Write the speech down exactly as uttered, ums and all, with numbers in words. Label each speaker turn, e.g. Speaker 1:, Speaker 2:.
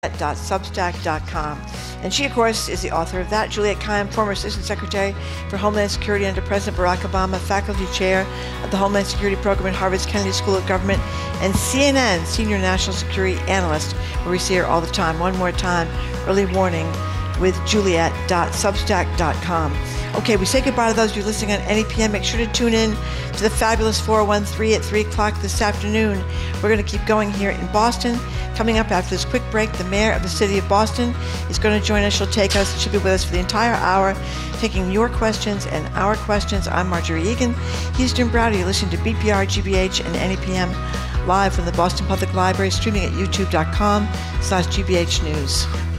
Speaker 1: dot substack dot com. And she, of course, is the author of that. Juliette Kayyem, former Assistant Secretary for Homeland Security under President Barack Obama, Faculty Chair of the Homeland Security Program at Harvard's Kennedy School of Government, and C N N Senior National Security Analyst, where we see her all the time. One more time, early warning with Juliette dot substack dot com. Okay, we say goodbye to those of you listening on N E P M. Make sure to tune in to the fabulous four oh one three at three o'clock this afternoon. We're going to keep going here in Boston. Coming up after this quick break, the mayor of the city of Boston is going to join us. She'll take us, she'll be with us for the entire hour, taking your questions and our questions. I'm Marjorie Egan. He's Jim Browder. You're listening to B P R, G B H, and N E P M live from the Boston Public Library, streaming at youtube dot com slash G B H News.